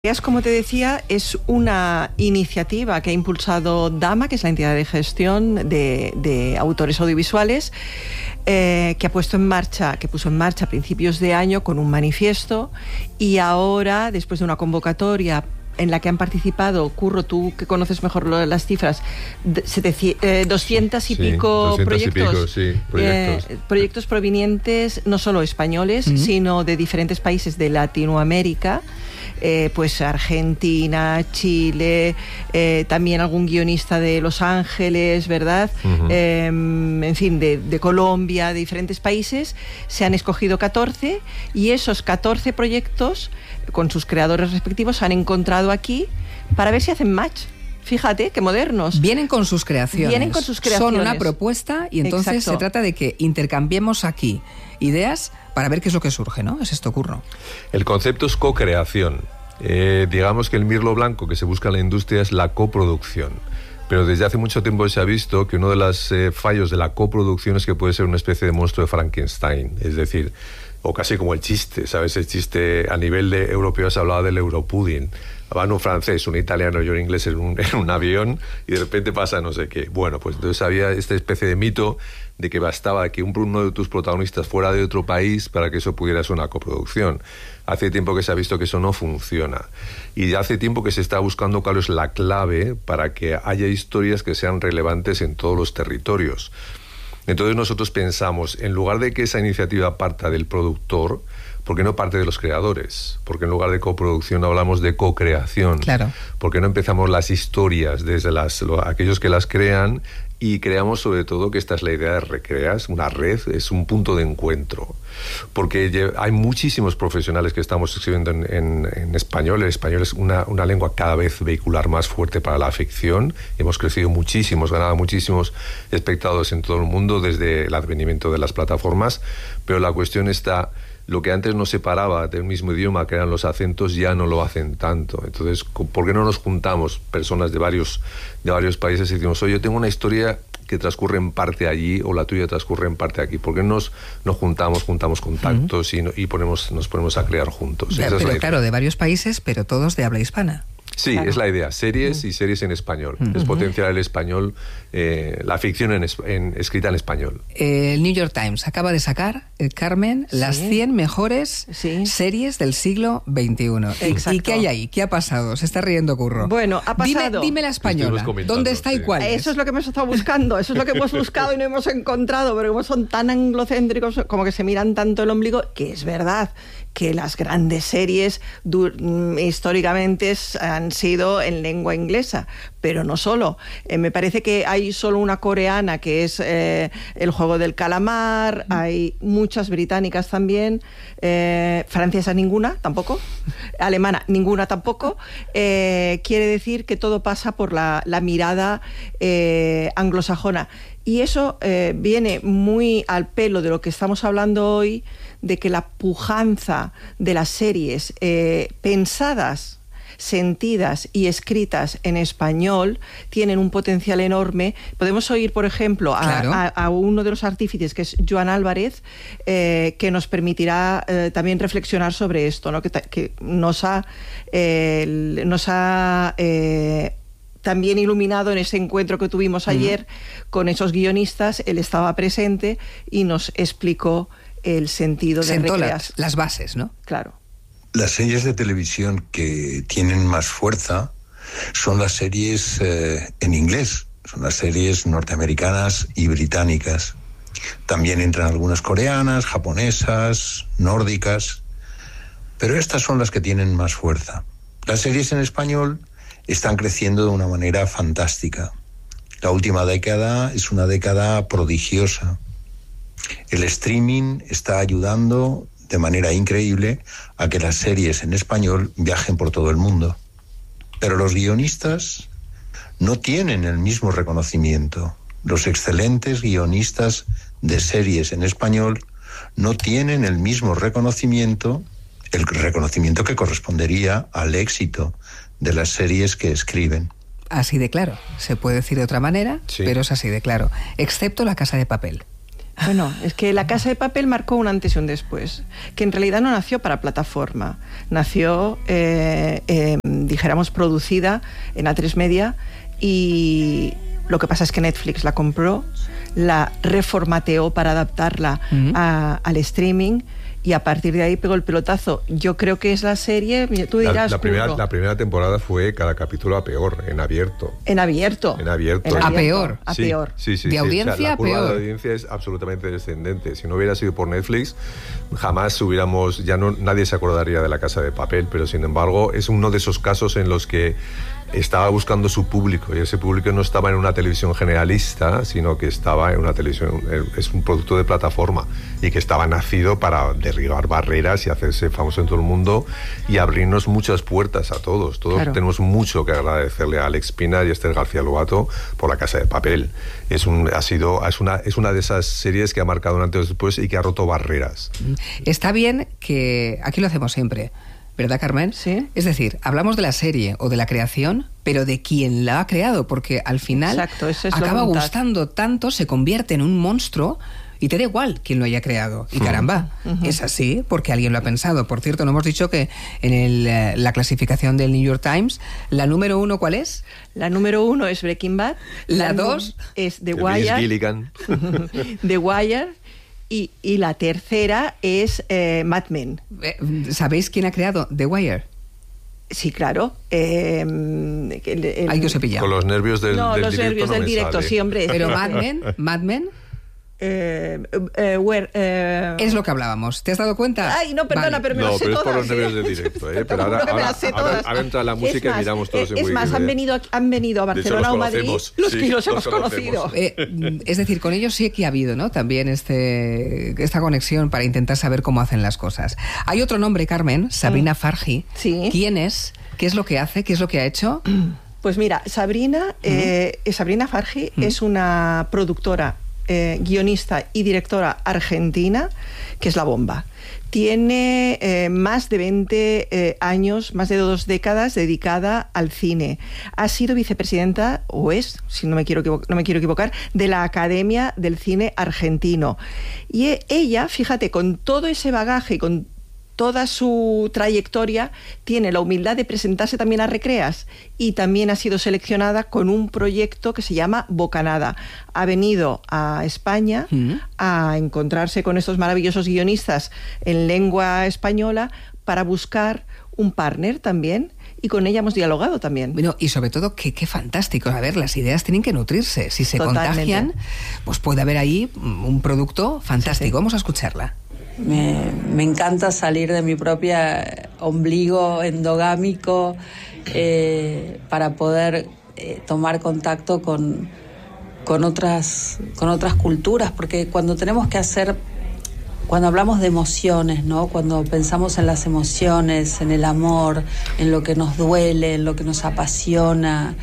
Como te decía, es una iniciativa que ha impulsado DAMA, que es la entidad de gestión de autores audiovisuales, que puso en marcha a principios de año con un manifiesto, y ahora, después de una convocatoria en la que han participado, Curro, tú que conoces mejor las cifras, 200 y pico proyectos, proyectos provenientes no solo españoles, sino de diferentes países de Latinoamérica. Pues Argentina, Chile, también algún guionista de Los Ángeles, ¿verdad? En fin, de Colombia, de diferentes países. Se han escogido 14 y esos 14 proyectos, con sus creadores respectivos, se han encontrado aquí para ver si hacen match. Fíjate, qué modernos. Vienen con sus creaciones. Son una propuesta y entonces Exacto. Se trata de que intercambiemos aquí ideas para ver qué es lo que surge, ¿no? ¿Es esto, Curro? El concepto es co-creación. Digamos que el mirlo blanco que se busca en la industria es la coproducción. Pero desde hace mucho tiempo se ha visto que uno de los fallos de la coproducción es que puede ser una especie de monstruo de Frankenstein. Es decir, o casi como el chiste, ¿sabes? El chiste a nivel de europeo se hablaba del europudding. Va un francés, un italiano y un inglés en un avión y de repente pasa no sé qué. Bueno, pues entonces había esta especie de mito de que bastaba que uno de tus protagonistas fuera de otro país para que eso pudiera ser una coproducción. Hace tiempo que se ha visto que eso no funciona. Y hace tiempo que se está buscando cuál es la clave para que haya historias que sean relevantes en todos los territorios. Entonces nosotros pensamos, en lugar de que esa iniciativa parta del productor, ¿por qué no parte de los creadores? Porque en lugar de coproducción hablamos de co-creación. Claro. ¿Por qué no empezamos las historias desde aquellos que las crean y creamos sobre todo, que esta es la idea de Recreas, una red, es un punto de encuentro? Porque hay muchísimos profesionales que estamos escribiendo en español. El español es una lengua cada vez vehicular más fuerte para la ficción. Hemos crecido muchísimo, hemos ganado muchísimos espectadores en todo el mundo desde el advenimiento de las plataformas, pero la cuestión está... Lo que antes nos separaba del mismo idioma, que eran los acentos, ya no lo hacen tanto. Entonces, ¿por qué no nos juntamos personas de varios países y decimos, oye, yo tengo una historia que transcurre en parte allí o la tuya transcurre en parte aquí? ¿Por qué nos juntamos contactos y nos ponemos a crear juntos? Pero claro, de varios países, pero todos de habla hispana. Sí, claro. Es la idea, series y series en español. Es potenciar el español, la ficción escrita en español. El New York Times acaba de sacar, Carmen, las 100 mejores series del siglo XXI. Exacto. ¿Y qué hay ahí? ¿Qué ha pasado? Se está riendo Curro. Bueno, ha pasado... Dime la española. ¿Dónde está y cuál es? Eso es lo que hemos estado buscando, eso es lo que hemos buscado y no hemos encontrado, pero como son tan anglocéntricos, como que se miran tanto el ombligo, que es verdad que las grandes series históricamente han sido en lengua inglesa, pero no solo. Me parece que hay solo una coreana que es El juego del calamar, hay muchas británicas también, francesa ninguna tampoco, alemana ninguna tampoco. Quiere decir que todo pasa por la mirada anglosajona. Y eso viene muy al pelo de lo que estamos hablando hoy, de que la pujanza de las series pensadas, sentidas y escritas en español tienen un potencial enorme. Podemos oír, por ejemplo, a uno de los artífices, que es Joan Álvarez, que nos permitirá también reflexionar sobre esto, ¿no? Que nos ha también iluminado en ese encuentro que tuvimos ayer con esos guionistas. Él estaba presente y nos explicó el sentido de Recreas. Las bases, ¿no? Claro. Las series de televisión que tienen más fuerza son las series en inglés, son las series norteamericanas y británicas. También entran algunas coreanas, japonesas, nórdicas, pero estas son las que tienen más fuerza. Las series en español están creciendo de una manera fantástica. La última década es una década prodigiosa. El streaming está ayudando de manera increíble a que las series en español viajen por todo el mundo. Pero los guionistas no tienen el mismo reconocimiento. Los excelentes guionistas de series en español no tienen el mismo reconocimiento, el reconocimiento que correspondería al éxito de las series que escriben. Así de claro. Se puede decir de otra manera, pero es así de claro. Excepto La Casa de Papel. Bueno, es que La Casa de Papel marcó un antes y un después, que en realidad no nació para plataforma, nació, dijéramos, producida en A3 Media, y lo que pasa es que Netflix la compró, la reformateó para adaptarla al streaming, y a partir de ahí pegó el pelotazo. Yo creo que es la serie, tú dirás... La primera temporada fue cada capítulo a peor, en abierto. En abierto. A peor. A peor. Sí. De audiencia, o sea, la curva peor. de audiencia es absolutamente descendente. Si no hubiera sido por Netflix, jamás hubiéramos... nadie se acordaría de La Casa de Papel, pero sin embargo es uno de esos casos en los que estaba buscando su público, y ese público no estaba en una televisión generalista, sino que estaba en una televisión... Es un producto de plataforma, y que estaba nacido para derribar barreras y hacerse famoso en todo el mundo y abrirnos muchas puertas a todos. Claro. Tenemos mucho que agradecerle a Alex Pina y a Esther García Lobato por La Casa de Papel. Es una de esas series que ha marcado un antes y después y que ha roto barreras. Está bien que aquí lo hacemos siempre, ¿verdad, Carmen? Sí. Es decir, hablamos de la serie o de la creación, pero de quién la ha creado, porque al final acaba gustando tanto, se convierte en un monstruo y te da igual quién lo haya creado. Y caramba, es así porque alguien lo ha pensado. Por cierto, no hemos dicho que en la clasificación del New York Times, la número 1, ¿cuál es? La número 1 es Breaking Bad. La 2 es The Wire. The Wire. Y la tercera es Mad Men. ¿Sabéis quién ha creado The Wire? Sí, claro. Hay que se pilla. Con los nervios del directo. No, los nervios del directo, sí, hombre. Pero Mad Men. Es lo que hablábamos. ¿Te has dado cuenta? Ay, no, perdona, pero me lo sé todas. No, pero es por los nervios del directo, Pero ahora entra la música y miramos todos en Es más, han venido a Barcelona o Madrid los que los hemos conocido. Es decir, con ellos sí que ha habido, ¿no? También esta conexión para intentar saber cómo hacen las cosas. Hay otro nombre, Carmen, Sabrina Farhi. Sí. ¿Quién es? ¿Qué es lo que hace? ¿Qué es lo que ha hecho? Pues mira, Sabrina Farhi es una productora, guionista y directora argentina, que es la bomba. Tiene más de 20 años, más de 2 décadas dedicada al cine. Ha sido vicepresidenta, o es, si no me quiero equivocar, de la Academia del Cine Argentino. Y ella, fíjate, con todo ese bagaje y con toda su trayectoria, tiene la humildad de presentarse también a Recreas, y también ha sido seleccionada con un proyecto que se llama Bocanada. Ha venido a España a encontrarse con estos maravillosos guionistas en lengua española para buscar un partner también, y con ella hemos dialogado también. Bueno, y sobre todo, qué fantástico. A ver, las ideas tienen que nutrirse. Si se contagian, pues puede haber ahí un producto fantástico. Sí. Vamos a escucharla. Me encanta salir de mi propia ombligo endogámico para poder tomar contacto con otras culturas, porque cuando hablamos de emociones, ¿no? Cuando pensamos en las emociones, en el amor, en lo que nos duele, en lo que nos apasiona,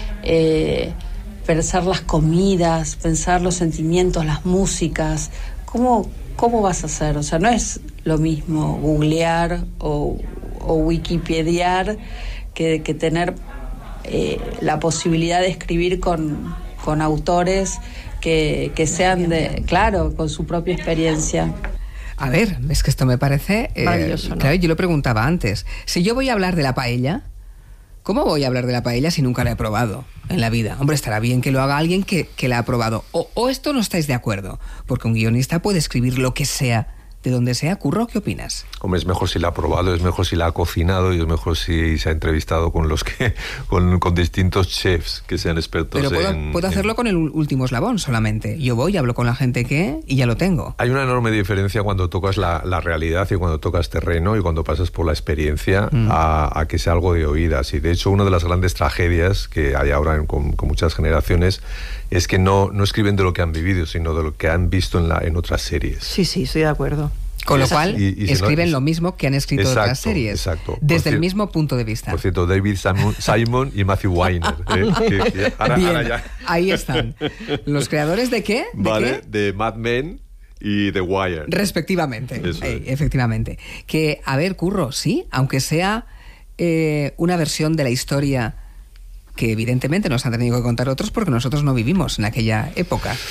pensar las comidas, pensar los sentimientos, las músicas, ¿Cómo vas a hacer? O sea, no es lo mismo googlear o wikipediar que tener la posibilidad de escribir con autores que sean con su propia experiencia. A ver, es que esto me parece maravilloso, ¿no? Claro, yo lo preguntaba antes. Si yo voy a hablar de la paella, ¿cómo voy a hablar de la paella si nunca la he probado en la vida? Hombre, estará bien que lo haga alguien que la ha probado. O esto no estáis de acuerdo, porque un guionista puede escribir lo que sea, de donde sea. Curro, ¿qué opinas? Hombre, es mejor si la ha probado, es mejor si la ha cocinado, y es mejor si se ha entrevistado con con distintos chefs que sean expertos. Pero puedo hacerlo con el último eslabón solamente. Yo voy, hablo con la gente y ya lo tengo. Hay una enorme diferencia cuando tocas la realidad y cuando tocas terreno y cuando pasas por la experiencia a que sea algo de oídas. Y de hecho, una de las grandes tragedias que hay ahora con muchas generaciones es que no escriben de lo que han vivido, sino de lo que han visto en otras series. Sí, estoy de acuerdo. Con lo cual, escriben lo mismo que han escrito otras series. Exacto. Desde el mismo punto de vista. Por cierto, David Simon y Matthew Weiner. Ahora ya. Ahí están. ¿Los creadores de qué? De Mad Men y The Wire. Respectivamente. Efectivamente. Que, a ver, Curro, sí, aunque sea una versión de la historia que evidentemente nos han tenido que contar otros porque nosotros no vivimos en aquella época.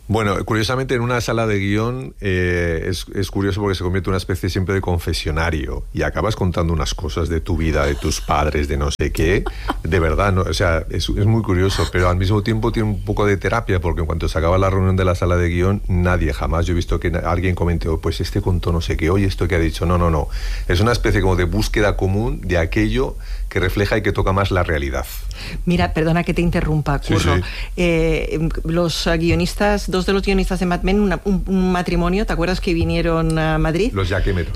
Bueno, curiosamente en una sala de guión es curioso porque se convierte en una especie siempre de confesionario y acabas contando unas cosas de tu vida, de tus padres, de no sé qué, de verdad, ¿no? O sea, es muy curioso, pero al mismo tiempo tiene un poco de terapia porque en cuanto se acaba la reunión de la sala de guión, nadie jamás, yo he visto que alguien comente, pues este contó no sé qué, oye, esto que ha dicho, no, es una especie como de búsqueda común de aquello que refleja y que toca más la realidad. Mira, perdona que te interrumpa, Curro. Sí. Los guionistas, dos de los guionistas de Mad Men, un matrimonio, ¿te acuerdas que vinieron a Madrid? Los Giacometto.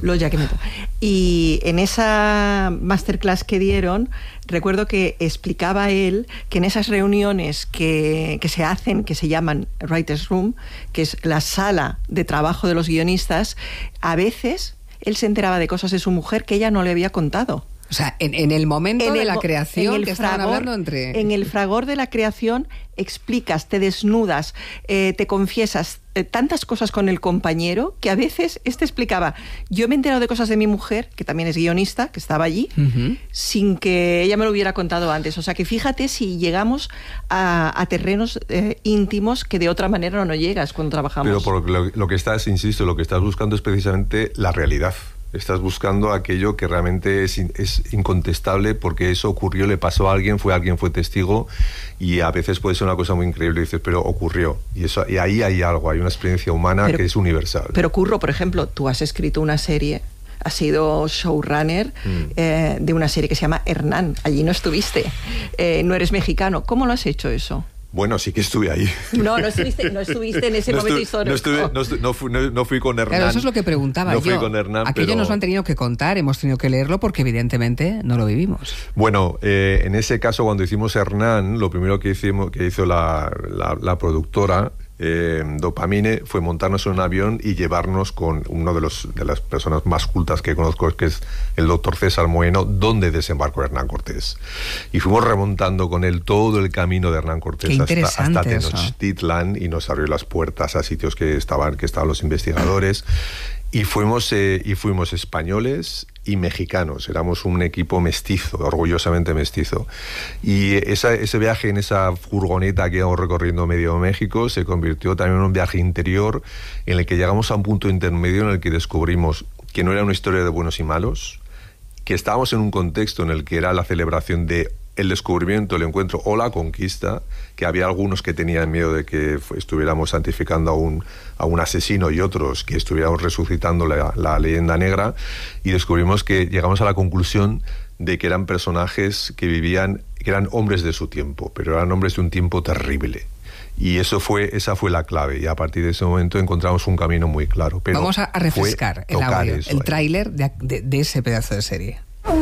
Y en esa masterclass que dieron, recuerdo que explicaba él que en esas reuniones que se hacen, que se llaman Writer's Room, que es la sala de trabajo de los guionistas, a veces él se enteraba de cosas de su mujer que ella no le había contado. O sea, en el momento de la creación que estaban hablando entre... En el fragor de la creación explicas, te desnudas, te confiesas tantas cosas con el compañero que a veces explicaba, yo me he enterado de cosas de mi mujer, que también es guionista, que estaba allí, sin que ella me lo hubiera contado antes. O sea que fíjate si llegamos a terrenos íntimos que de otra manera no llegas cuando trabajamos. Pero por lo que estás, insisto, lo que estás buscando es precisamente la realidad. Estás buscando aquello que realmente es incontestable porque eso ocurrió, le pasó a alguien, fue testigo y a veces puede ser una cosa muy increíble y dices, pero ocurrió. Y ahí hay algo, hay una experiencia humana que es universal. Pero Curro, por ejemplo, tú has escrito una serie, has sido showrunner de una serie que se llama Hernán. Allí no estuviste, no eres mexicano. ¿Cómo lo has hecho eso? Bueno, sí que estuve ahí. No estuviste en ese momento histórico. No fui con Hernán. Claro, eso es lo que preguntaba yo. No fui con Hernán, aquello nos lo han tenido que contar, hemos tenido que leerlo porque evidentemente no lo vivimos. Bueno, en ese caso cuando hicimos Hernán, lo primero que hizo la productora Dopamine fue montarnos en un avión y llevarnos con uno de las personas más cultas que conozco, que es el doctor César Moeno, donde desembarcó Hernán Cortés. Y fuimos remontando con él todo el camino de Hernán Cortés hasta Tenochtitlan y nos abrió las puertas a sitios que estaban los investigadores. Y fuimos españoles y mexicanos, éramos un equipo mestizo, orgullosamente mestizo. Y ese viaje en esa furgoneta que íbamos recorriendo medio México se convirtió también en un viaje interior en el que llegamos a un punto intermedio en el que descubrimos que no era una historia de buenos y malos, que estábamos en un contexto en el que era la celebración de el descubrimiento, el encuentro o la conquista, que había algunos que tenían miedo de que estuviéramos santificando a un asesino y otros que estuviéramos resucitando la leyenda negra, y descubrimos que llegamos a la conclusión de que eran personajes que eran hombres de su tiempo, pero eran hombres de un tiempo terrible. Y esa fue la clave, y a partir de ese momento encontramos un camino muy claro. Pero vamos a refrescar el audio, el tráiler de ese pedazo de serie.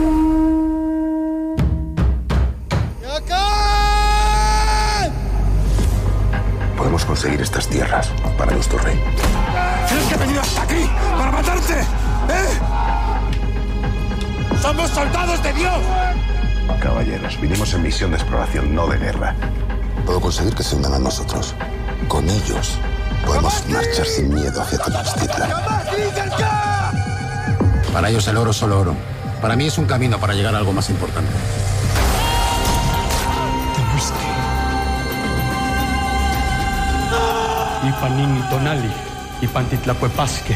Podemos conseguir estas tierras para nuestro rey. ¿Tienes que venir hasta aquí para matarte? ¡Somos soldados de Dios! Caballeros, vinimos en misión de exploración, no de guerra. Puedo conseguir que se unan a nosotros. Con ellos podemos marchar sin miedo hacia Tenochtitlan. Para ellos el oro es solo oro. Para mí es un camino para llegar a algo más importante. Ipanini Tonali, Ipantitlacuepasque.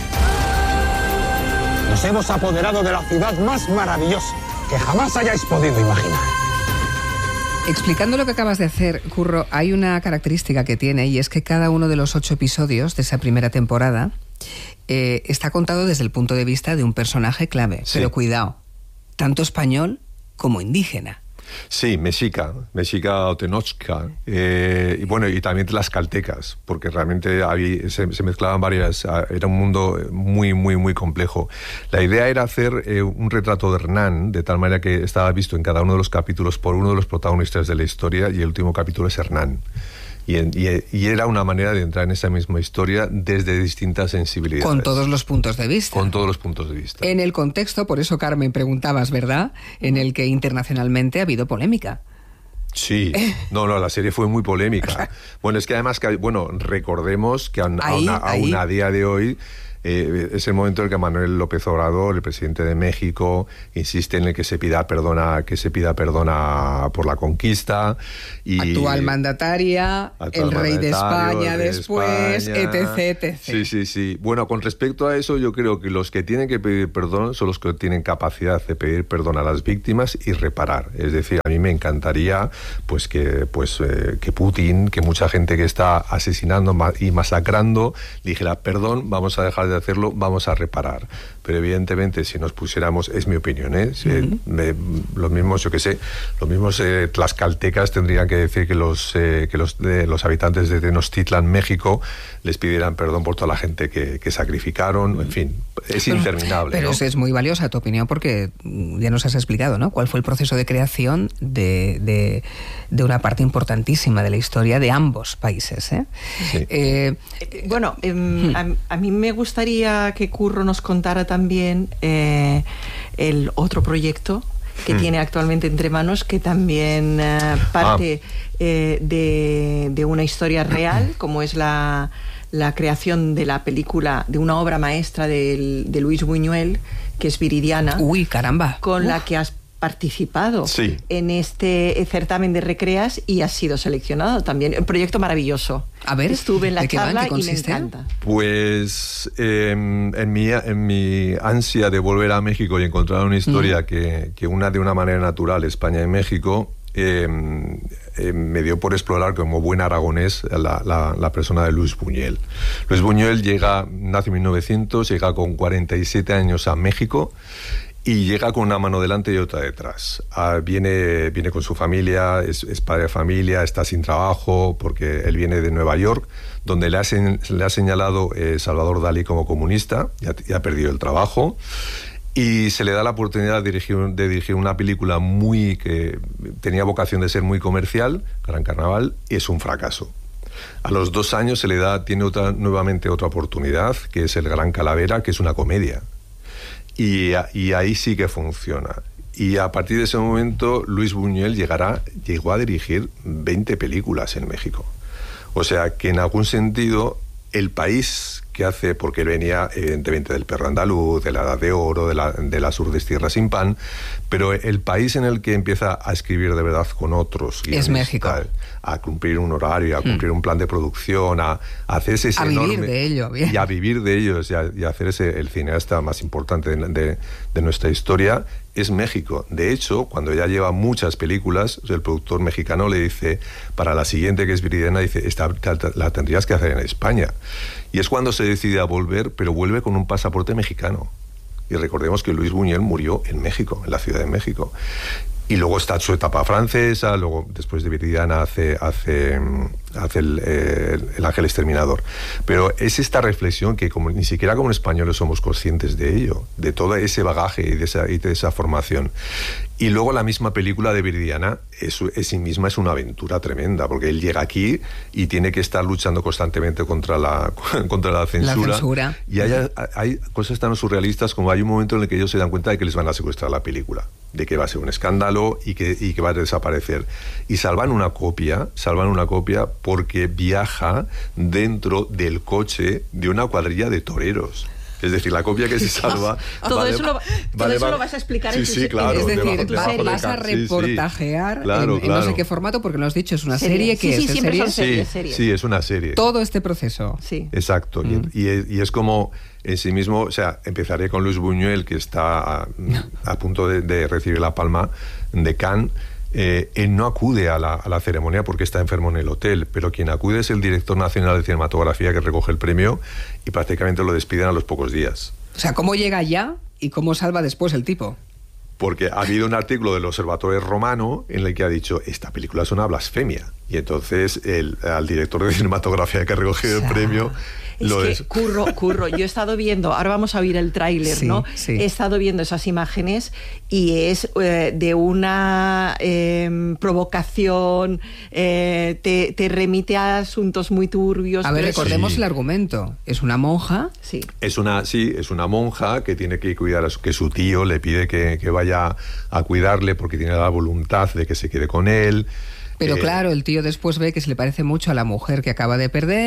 Nos hemos apoderado de la ciudad más maravillosa que jamás hayáis podido imaginar. Explicando lo que acabas de hacer, Curro, hay una característica que tiene, y es que cada uno de los 8 episodios de esa primera temporada está contado desde el punto de vista de un personaje clave. Sí. Pero cuidado, tanto español como indígena. Sí, mexica o tenochca, y bueno, y también tlaxcaltecas, porque realmente se mezclaban varias, era un mundo muy, muy, muy complejo. La idea era hacer un retrato de Hernán, de tal manera que estaba visto en cada uno de los capítulos por uno de los protagonistas de la historia, y el último capítulo es Hernán. Y era una manera de entrar en esa misma historia desde distintas sensibilidades. Con todos los puntos de vista. Con todos los puntos de vista. En el contexto, por eso, Carmen, preguntabas, ¿verdad?, en el que internacionalmente ha habido polémica. Sí, no, la serie fue muy polémica. Bueno, es que además, recordemos que aún a día de hoy es el momento en el que Manuel López Obrador, el presidente de México, insiste en el que se pida perdona por la conquista. Y actual mandataria, el rey de España después, etc. Sí. Bueno, con respecto a eso, yo creo que los que tienen que pedir perdón son los que tienen capacidad de pedir perdón a las víctimas y reparar. Es decir, a mí me encantaría que Putin, que mucha gente que está asesinando y masacrando, dijera, perdón, vamos a dejar de hacerlo, vamos a reparar. Pero evidentemente si nos pusiéramos, es mi opinión, los mismos tlaxcaltecas tendrían que decir que los habitantes de Tenochtitlan, México, les pidieran perdón por toda la gente que sacrificaron, en fin, es interminable. Pero ¿no? es muy valiosa tu opinión porque ya nos has explicado, ¿no?, cuál fue el proceso de creación de una parte importantísima de la historia de ambos países. Sí. Bueno, a mí me gustaría que Curro nos contara también el otro proyecto que tiene actualmente entre manos, que también parte de una historia real, como es la creación de la película, de una obra maestra de Luis Buñuel, que es Viridiana. Uy, caramba. Con la que has participado en este certamen de Recreas y has sido seleccionado también. Un proyecto maravilloso. A ver, estuve en la charla y me encanta. Pues en mi ansia de volver a México y encontrar una historia que una de una manera natural España y México, me dio por explorar como buen aragonés la persona de Luis Buñuel. Luis Buñuel nace en 1900, llega con 47 años a México y llega con una mano delante y otra detrás. Viene con su familia, es padre de familia, está sin trabajo porque él viene de Nueva York, donde le ha señalado Salvador Dalí como comunista, y ha perdido el trabajo. Y se le da la oportunidad de dirigir una película que tenía vocación de ser muy comercial, Gran Carnaval, y es un fracaso. A los 2 años tiene nuevamente otra oportunidad, que es El Gran Calavera, que es una comedia. Y ahí sí que funciona. Y a partir de ese momento, Luis Buñuel llegó a dirigir 20 películas en México. O sea, que en algún sentido, el país que hace, porque él venía evidentemente del Perro Andaluz, de la Edad de Oro, de las urdes tierras sin pan, pero el país en el que empieza a escribir de verdad con otros es México. A cumplir un horario, a cumplir un plan de producción, a hacerse ese enorme... vivir de ello, bien. Y a vivir de ellos, y a hacerse el cineasta más importante de nuestra historia, es México. De hecho, cuando ya lleva muchas películas, el productor mexicano le dice, para la siguiente, que es Viridiana, dice, esta la tendrías que hacer en España. Y es cuando se decide a volver, pero vuelve con un pasaporte mexicano. Y recordemos que Luis Buñuel murió en México, en la Ciudad de México. Y luego está su etapa francesa, luego después de Viridiana hace el Ángel Exterminador. Pero es esta reflexión que ni siquiera como españoles somos conscientes de ello, de todo ese bagaje y de esa formación. Y luego la misma película de Viridiana en sí misma es una aventura tremenda, porque él llega aquí y tiene que estar luchando constantemente contra la censura. La censura. Y hay cosas tan surrealistas como hay un momento en el que ellos se dan cuenta de que les van a secuestrar la película, de que va a ser un escándalo y que va a desaparecer. Y salvan una copia porque viaja dentro del coche de una cuadrilla de toreros. Es decir, la copia que se salva... Todo eso lo vas a explicar en sí, claro. Es decir, vas a reportajear en no sé qué formato, porque lo has dicho, es una serie que es siempre serie. Son series. Sí, es una serie. Todo este proceso. Sí. Exacto. Y es como en sí mismo, o sea, empezaré con Luis Buñuel, que está a punto de recibir la Palma de Cannes. Él no acude a la ceremonia porque está enfermo en el hotel, pero quien acude es el director nacional de cinematografía, que recoge el premio y prácticamente lo despiden a los pocos días. O sea, ¿cómo llega allá y cómo salva después el tipo? Porque ha habido un artículo del Observatorio Romano en el que ha dicho, esta película es una blasfemia. Y entonces al director de cinematografía que ha recogido el premio... Curro, yo he estado viendo, ahora vamos a ver el tráiler, ¿no? Sí. He estado viendo esas imágenes y es de una provocación, te remite a asuntos muy turbios. A ver, recordemos el argumento. Es una monja. Sí. Es una monja que tiene que cuidar, que su tío le pide que vaya a cuidarle porque tiene la voluntad de que se quede con él. Pero claro, el tío después ve que se le parece mucho a la mujer que acaba de perder.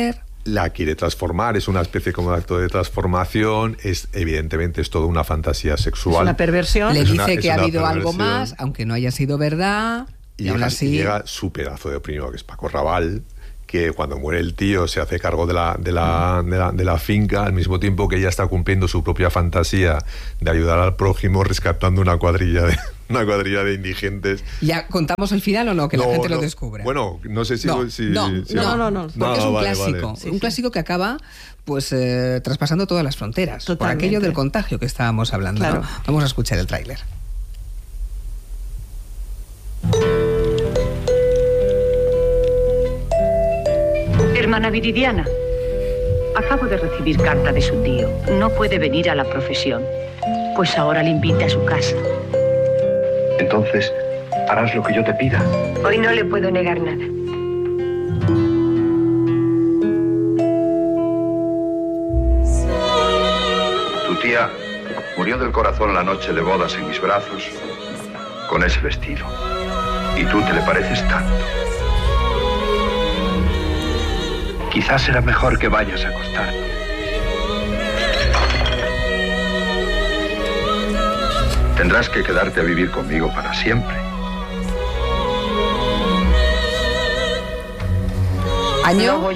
la quiere transformar, es una especie como de acto de transformación, evidentemente es toda una fantasía sexual. Es una perversión. Le dice que ha habido algo más, aunque no haya sido verdad, y aún así... llega su pedazo de primo, que es Paco Raval, que cuando muere el tío se hace cargo de la finca, al mismo tiempo que ella está cumpliendo su propia fantasía de ayudar al prójimo rescatando una cuadrilla de indigentes. ¿Ya contamos el final o no? Que la gente lo descubra. Bueno, no sé si... No, porque es un clásico. Un clásico que acaba pues traspasando todas las fronteras. Totalmente. Por aquello del contagio que estábamos hablando. Claro. ¿No? Vamos a escuchar el tráiler. Hermana Viridiana, acabo de recibir carta de su tío. No puede venir a la profesión. Pues ahora le invita a su casa. Entonces, ¿harás lo que yo te pida? Hoy no le puedo negar nada. Tu tía murió del corazón la noche de bodas en mis brazos con ese vestido. Y tú te le pareces tanto. Quizás será mejor que vayas a acostarte. Tendrás que quedarte a vivir conmigo para siempre. Año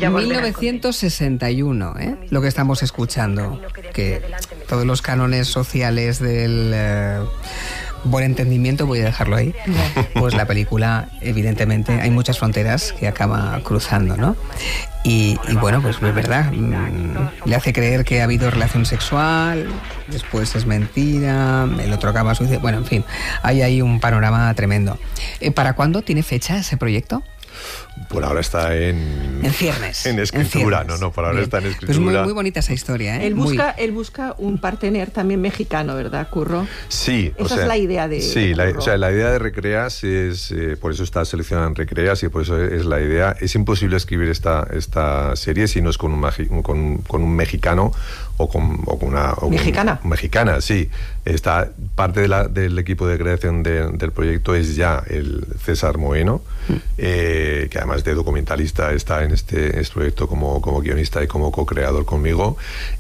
1961, lo que estamos escuchando, que todos los cánones sociales del buen entendimiento, voy a dejarlo ahí, pues la película, evidentemente, hay muchas fronteras que acaba cruzando, ¿no? Y bueno, pues es verdad, le hace creer que ha habido relación sexual, después es mentira, el otro acaba suicidio, bueno, en fin, hay ahí un panorama tremendo. ¿Para cuándo tiene fecha ese proyecto? Por ahora está en ciernes. En escritura, no, por ahora bien. Está en escritura. Pues muy bonita esa historia, ¿eh? Él busca un partener también mexicano, ¿verdad, Curro? Sí. Esa es la idea de... Sí, la idea de Recreas es... por eso está seleccionada en Recreas y por eso es la idea. Es imposible escribir esta serie si no es con un mexicano o con una... ¿Mexicana? Mexicana, sí. Parte del equipo de creación del proyecto es ya el César Moeno, que además de documentalista está en este proyecto como guionista y como co-creador conmigo,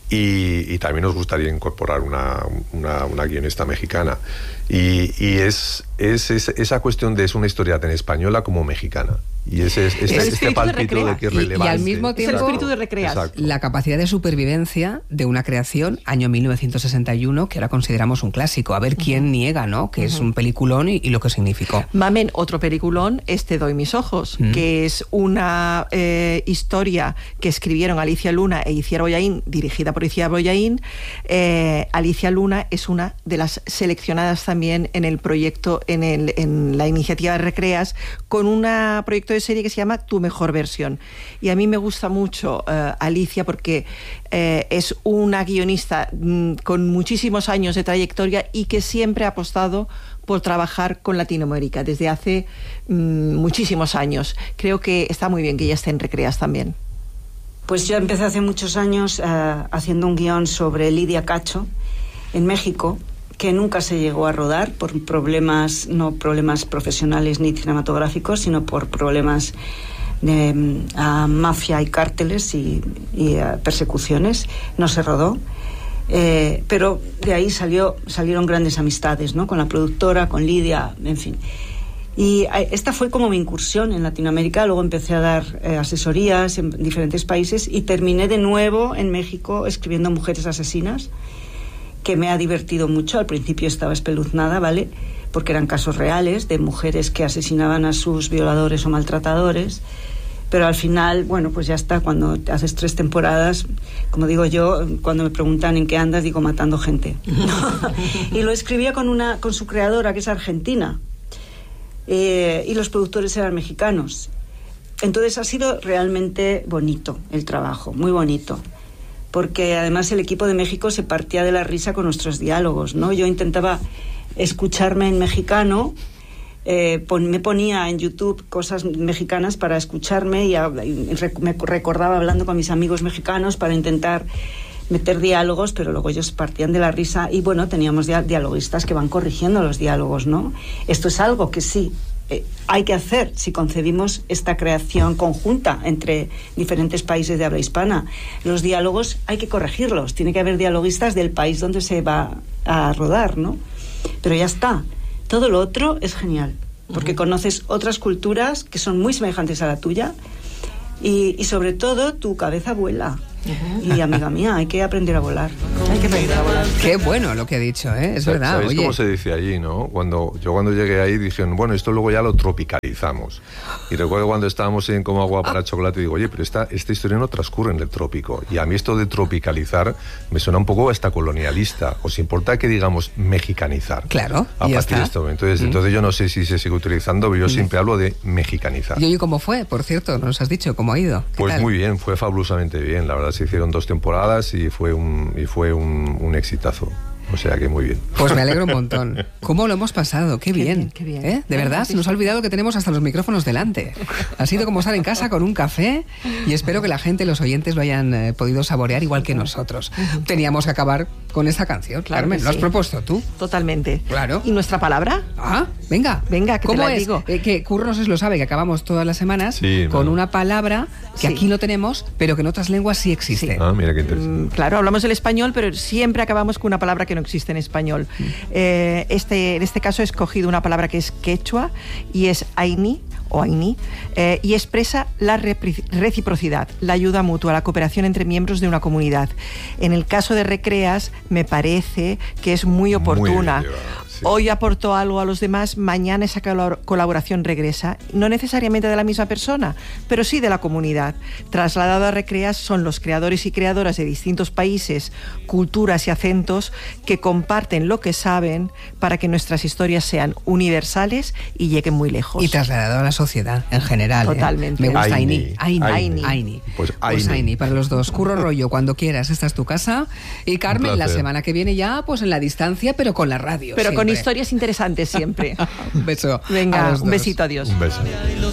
y también nos gustaría incorporar una guionista mexicana, y es esa cuestión de es una historia tan española como mexicana, y este palpito de que es relevante. Y al mismo tiempo, es el espíritu de Recreas. La capacidad de supervivencia de una creación, año 1961, que ahora consideramos un clásico. A ver quién niega, ¿no? Que es un peliculón y lo que significó. Mamen, otro peliculón es Te doy mis ojos, que es una historia que escribieron Alicia Luna e Itziar Bollaín, dirigida por Itziar Bollaín. Alicia Luna es una de las seleccionadas también en el proyecto, en la iniciativa de Recreas, con un proyecto de serie que se llama Tu mejor versión. Y a mí me gusta mucho Alicia porque es una guionista con muchísimos años de trayectoria y que siempre ha apostado por trabajar con Latinoamérica desde hace muchísimos años. Creo que está muy bien que ella esté en Recreas también. Pues yo empecé hace muchos años haciendo un guión sobre Lidia Cacho en México, que nunca se llegó a rodar por problemas, no problemas profesionales ni cinematográficos, sino por problemas de mafia y cárteles y persecuciones. No se rodó. Pero de ahí salieron grandes amistades, ¿no? Con la productora, con Lidia, en fin. Y esta fue como mi incursión en Latinoamérica. Luego empecé a dar asesorías en diferentes países y terminé de nuevo en México escribiendo Mujeres asesinas, que me ha divertido mucho. Al principio estaba espeluznada, ¿vale? Porque eran casos reales de mujeres que asesinaban a sus violadores o maltratadores. Pero al final, bueno, pues ya está. Cuando haces 3 temporadas, como digo yo, cuando me preguntan en qué andas, digo matando gente. Y lo escribía con su creadora, que es argentina. Y los productores eran mexicanos. Entonces ha sido realmente bonito el trabajo, muy bonito. Porque además el equipo de México se partía de la risa con nuestros diálogos, ¿no? Yo intentaba escucharme en mexicano, me ponía en YouTube cosas mexicanas para escucharme y me recordaba hablando con mis amigos mexicanos para intentar meter diálogos, pero luego ellos partían de la risa y bueno, teníamos dialoguistas que van corrigiendo los diálogos, ¿no? Esto es algo que sí, hay que hacer si concebimos esta creación conjunta entre diferentes países de habla hispana. Los diálogos hay que corregirlos, tiene que haber dialoguistas del país donde se va a rodar, ¿no? Pero ya está. Todo lo otro es genial, porque conoces otras culturas que son muy semejantes a la tuya y sobre todo tu cabeza vuela. Y amiga mía, hay que aprender a volar. Hay que aprender a volar. Qué bueno lo que ha dicho, ¿eh? Es verdad. ¿Sabéis cómo se dice allí, no? Cuando llegué ahí dijeron, bueno, esto luego ya lo tropicalizamos. Y recuerdo cuando estábamos en Como Agua para Chocolate, digo, oye, pero esta historia no transcurre en el trópico. Y a mí esto de tropicalizar me suena un poco hasta colonialista. ¿Os importa que digamos mexicanizar? Claro. A partir de este momento. Entonces yo no sé si se sigue utilizando, pero yo siempre hablo de mexicanizar. ¿Y cómo fue? Por cierto, ¿no nos has dicho cómo ha ido? Pues tal? Muy bien, fue fabulosamente bien, la verdad. Se hicieron 2 temporadas y fue un exitazo. O sea que muy bien. Pues me alegro un montón. ¿Cómo lo hemos pasado? Qué bien. Qué bien. ¿Eh? De verdad, se nos ha olvidado que tenemos hasta los micrófonos delante. Ha sido como estar en casa con un café y espero que la gente, los oyentes, lo hayan podido saborear igual que nosotros. Teníamos que acabar con esa canción. Claro, Carmen, ¿lo has propuesto tú? Totalmente. Claro. ¿Y nuestra palabra? Venga. Venga, que ¿Cómo te la es? digo. Que Curro no se lo sabe, que acabamos todas las semanas con una palabra que aquí no tenemos, pero que en otras lenguas sí existe. Mira qué interesante. Claro, hablamos del español, pero siempre acabamos con una palabra que no existe en español. En este caso he escogido una palabra que es quechua y es aini, y expresa la reciprocidad, la ayuda mutua, la cooperación entre miembros de una comunidad. En el caso de Recreas, me parece que es muy oportuna. Hoy aportó algo a los demás, mañana esa colaboración regresa, no necesariamente de la misma persona, pero sí de la comunidad. Trasladado a Recreas son los creadores y creadoras de distintos países, culturas y acentos que comparten lo que saben para que nuestras historias sean universales y lleguen muy lejos. Y trasladado a la sociedad en general. Totalmente. Me gusta Aini. Pues Aini para los dos. Curro Rollo, cuando quieras, esta es tu casa. Y Carmen, la semana que viene ya, pues en la distancia, pero con la radio. Pero siempre. Con historias interesantes siempre. Un beso. Venga, un besito, adiós. Un beso.